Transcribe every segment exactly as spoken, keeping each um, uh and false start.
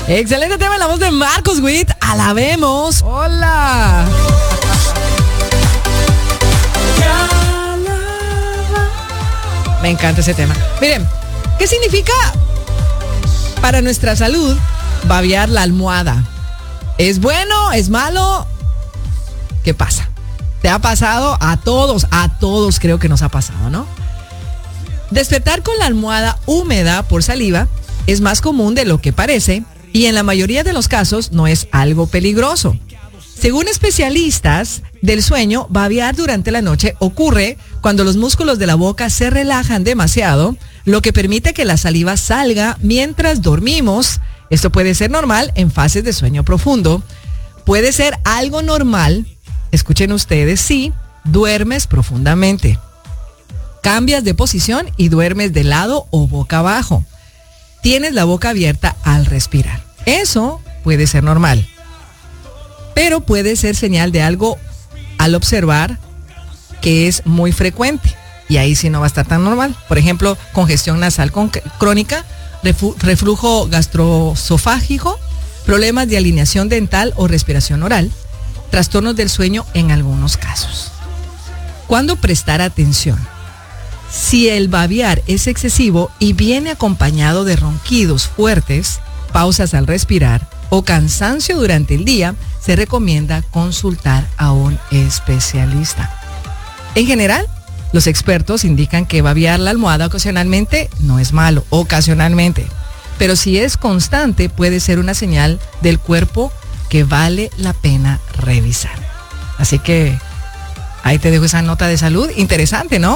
Excelente tema en la voz de Marcos Witt. Alabemos. Hola. Me encanta ese tema. Miren, ¿qué significa para nuestra salud babear la almohada? ¿Es bueno? ¿Es malo? ¿Qué pasa? ¿Te ha pasado? A todos, a todos creo que nos ha pasado, ¿no? Despertar con la almohada húmeda por saliva es más común de lo que parece y en la mayoría de los casos no es algo peligroso. Según especialistas del sueño, babear durante la noche ocurre cuando los músculos de la boca se relajan demasiado, lo que permite que la saliva salga mientras dormimos. Esto puede ser normal en fases de sueño profundo. Puede ser algo normal, escuchen ustedes, si duermes profundamente. Cambias de posición y duermes de lado o boca abajo. Tienes la boca abierta al respirar. Eso puede ser normal. Pero puede ser señal de algo al observar que es muy frecuente. Y ahí sí no va a estar tan normal. Por ejemplo, congestión nasal con, crónica, refu, reflujo gastroesofágico, problemas de alineación dental o respiración oral, trastornos del sueño en algunos casos. ¿Cuándo prestar atención? Si el babear es excesivo y viene acompañado de ronquidos fuertes, pausas al respirar o cansancio durante el día, se recomienda consultar a un especialista. En general, los expertos indican que babear la almohada ocasionalmente no es malo, ocasionalmente, pero si es constante puede ser una señal del cuerpo que vale la pena revisar. Así que ahí te dejo esa nota de salud, interesante, ¿no?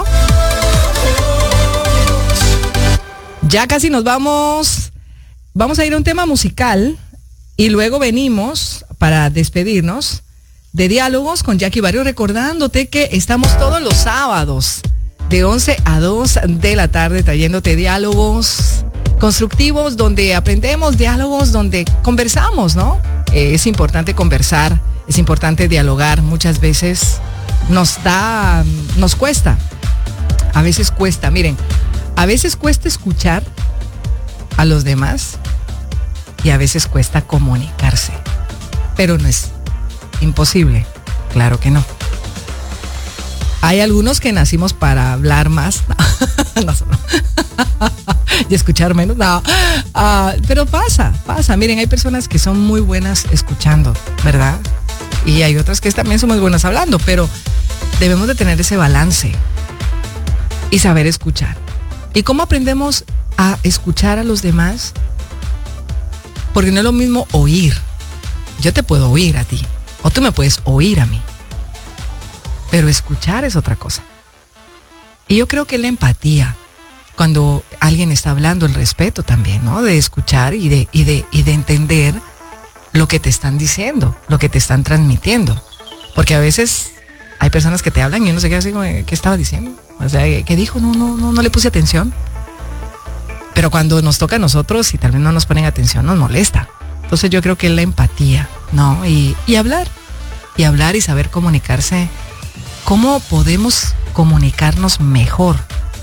Ya casi nos vamos, vamos a ir a un tema musical y luego venimos para despedirnos de Diálogos con Jackie Barrio, recordándote que estamos todos los sábados de once a dos de la tarde trayéndote diálogos constructivos donde aprendemos, diálogos donde conversamos, ¿no? Eh, es importante conversar, es importante dialogar, muchas veces nos da, nos cuesta, a veces cuesta, miren, a veces cuesta escuchar a los demás y a veces cuesta comunicarse, pero no es imposible, claro que no. Hay algunos que nacimos para hablar más no, no, no. y escuchar menos, no, uh, pero pasa, pasa, miren, hay personas que son muy buenas escuchando, ¿verdad? Y hay otras que también son muy buenas hablando, pero debemos de tener ese balance y saber escuchar. ¿Y cómo aprendemos a escuchar a los demás? Porque no es lo mismo oír. Yo te puedo oír a ti, o tú me puedes oír a mí. Pero escuchar es otra cosa. Y yo creo que la empatía, cuando alguien está hablando, el respeto también, ¿no? De escuchar y de, y de, y de entender lo que te están diciendo, lo que te están transmitiendo. Porque a veces hay personas que te hablan y uno se queda así como, ¿qué estaba diciendo? O sea, ¿qué dijo? No, no, no, no le puse atención. Pero cuando nos toca a nosotros y tal vez no nos ponen atención, nos molesta. Entonces yo creo que es la empatía, ¿no? Y, y hablar, y hablar y saber comunicarse. ¿Cómo podemos comunicarnos mejor?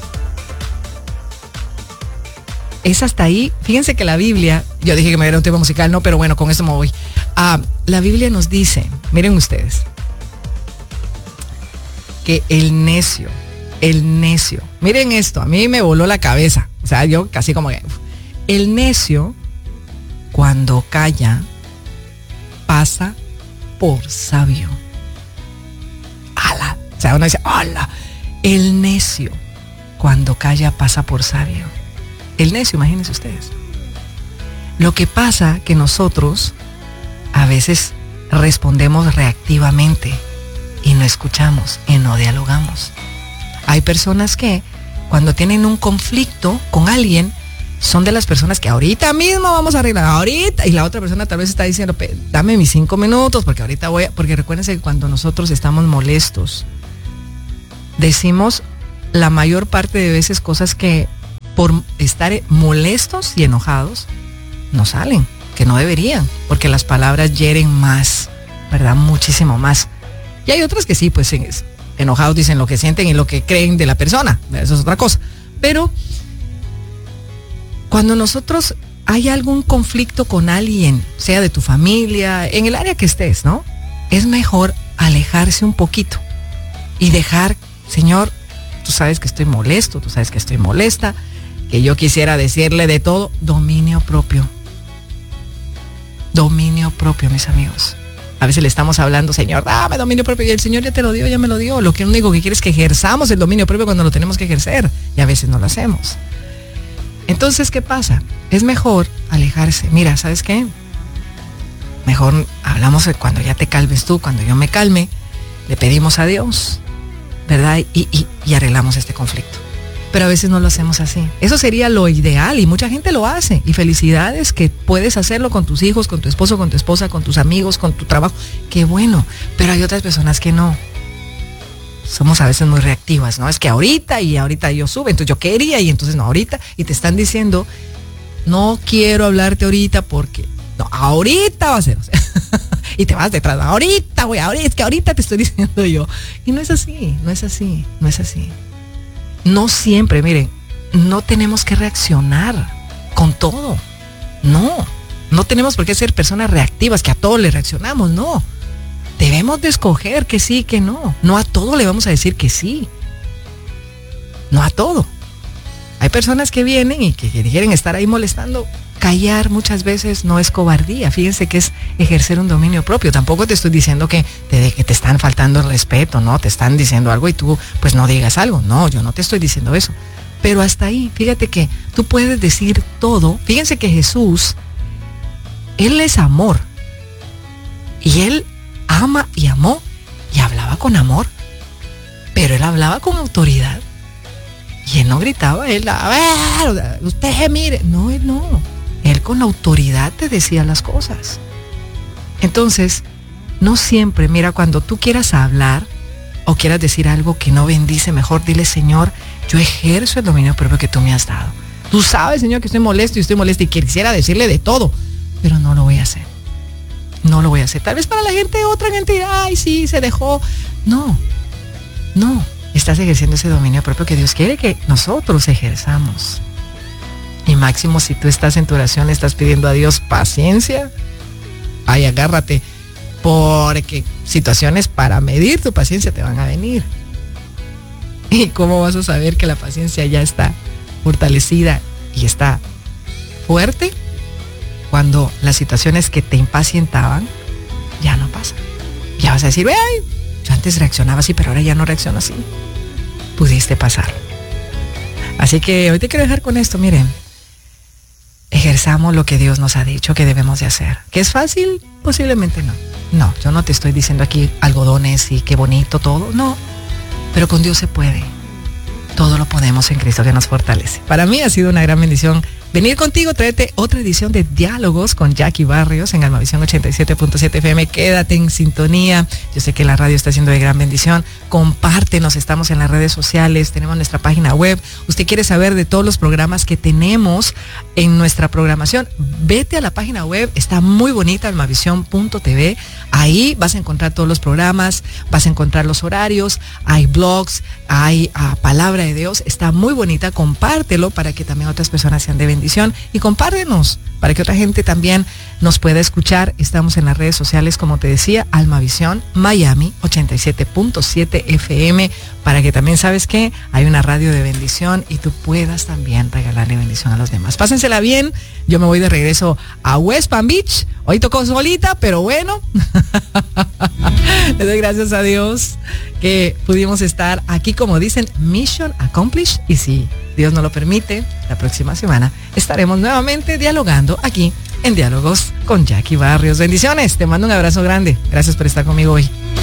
Es hasta ahí. Fíjense que la Biblia, yo dije que me era un tema musical, no, pero bueno, con esto me voy. Ah, la Biblia nos dice, miren ustedes, que el necio, el necio, miren esto, a mí me voló la cabeza. O sea, yo casi como que, el necio, cuando calla, pasa por sabio. ¡Hala! O sea, uno dice, ¡hala! El necio, cuando calla, pasa por sabio. El necio, imagínense ustedes. Lo que pasa que nosotros a veces respondemos reactivamente y no escuchamos y no dialogamos. Hay personas que cuando tienen un conflicto con alguien, son de las personas que ahorita mismo vamos a arreglar, ahorita, y la otra persona tal vez está diciendo, dame mis cinco minutos, porque ahorita voy a, porque recuérdense que cuando nosotros estamos molestos, decimos la mayor parte de veces cosas que por estar molestos y enojados, no salen, que no deberían, porque las palabras hieren más, ¿verdad? Muchísimo más. Y hay otras que sí, pues enojados dicen lo que sienten y lo que creen de la persona, eso es otra cosa. Pero cuando nosotros hay algún conflicto con alguien, sea de tu familia, en el área que estés, ¿no? Es mejor alejarse un poquito y dejar, Señor, tú sabes que estoy molesto, tú sabes que estoy molesta, que yo quisiera decirle de todo. Dominio propio. Dominio propio, mis amigos. A veces le estamos hablando, Señor, dame dominio propio, y el Señor ya te lo dio, ya me lo dio. Lo que único que quiere es que ejerzamos el dominio propio cuando lo tenemos que ejercer, y a veces no lo hacemos. Entonces, ¿qué pasa? Es mejor alejarse. Mira, ¿sabes qué? Mejor hablamos de cuando ya te calmes tú, cuando yo me calme, le pedimos a Dios, ¿verdad? Y, y, y arreglamos este conflicto. Pero a veces no lo hacemos así. Eso sería lo ideal y mucha gente lo hace. Y felicidades que puedes hacerlo con tus hijos, con tu esposo, con tu esposa, con tus amigos, con tu trabajo. Qué bueno. Pero hay otras personas que no. Somos a veces muy reactivas, ¿no? Es que ahorita y ahorita yo sube, entonces yo quería y entonces no, ahorita. Y te están diciendo, no quiero hablarte ahorita porque, no, ahorita va a ser. O sea, y te vas detrás, ahorita, güey, ahorita, es que ahorita te estoy diciendo yo. Y no es así, no es así, no es así. No siempre, miren, no tenemos que reaccionar con todo. No, no tenemos por qué ser personas reactivas, que a todo le reaccionamos, no. Debemos de escoger que sí, que no. No a todo le vamos a decir que sí. No a todo. Hay personas que vienen y que quieren estar ahí molestando. Callar muchas veces no es cobardía. Fíjense que es ejercer un dominio propio. Tampoco te estoy diciendo que te, que te están faltando el respeto, ¿no? Te están diciendo algo y tú pues no digas algo. No, yo no te estoy diciendo eso. Pero hasta ahí, fíjate que tú puedes decir todo. Fíjense que Jesús, Él es amor. Y Él ama y amó y hablaba con amor. Pero Él hablaba con autoridad. Y Él no gritaba, Él, a ver, usted mire. No, Él no. Él con autoridad te decía las cosas. Entonces, no siempre, mira, cuando tú quieras hablar o quieras decir algo que no bendice, mejor dile, Señor, yo ejerzo el dominio propio que tú me has dado. Tú sabes, Señor, que estoy molesto y estoy molesto y quisiera decirle de todo, pero no lo voy a hacer. No lo voy a hacer. Tal vez para la gente, otra gente dirá, ay, sí, se dejó. No, no. Estás ejerciendo ese dominio propio que Dios quiere que nosotros ejerzamos. Y máximo, si tú estás en tu oración, estás pidiendo a Dios paciencia, ay, agárrate, porque situaciones para medir tu paciencia te van a venir. ¿Y cómo vas a saber que la paciencia ya está fortalecida y está fuerte? Cuando las situaciones que te impacientaban ya no pasan. Ya vas a decir, ay, yo antes reaccionaba así, pero ahora ya no reacciono así. Pudiste pasar. Así que hoy te quiero dejar con esto, miren. Ejerzamos lo que Dios nos ha dicho que debemos de hacer. ¿Que es fácil? Posiblemente no. No, yo no te estoy diciendo aquí algodones y qué bonito todo. No, pero con Dios se puede. Todo lo podemos en Cristo que nos fortalece. Para mí ha sido una gran bendición venir contigo, traerte otra edición de Diálogos con Jackie Barrios en Almavisión ochenta y siete punto siete F M. Quédate en sintonía. Yo sé que la radio está siendo de gran bendición. Compártenos, estamos en las redes sociales, tenemos nuestra página web. Usted quiere saber de todos los programas que tenemos en nuestra programación, vete a la página web, está muy bonita, almavisión punto t v. Ahí vas a encontrar todos los programas, vas a encontrar los horarios, hay blogs, hay uh, palabra de Dios, está muy bonita. Compártelo para que también otras personas sean de bendición y compártenos para que otra gente también nos pueda escuchar. Estamos en las redes sociales, como te decía, Almavisión Miami ochenta y siete punto siete F M, para que también, sabes que hay una radio de bendición y tú puedas también regalarle bendición a los demás. Pásensela bien. Yo me voy de regreso a West Palm Beach. Hoy tocó solita, pero bueno. Le doy gracias a Dios que pudimos estar aquí, como dicen, mission accomplished. Y si Dios nos lo permite, la próxima semana estaremos nuevamente dialogando aquí en Diálogos con Jackie Barrios. Bendiciones, te mando un abrazo grande. Gracias por estar conmigo hoy.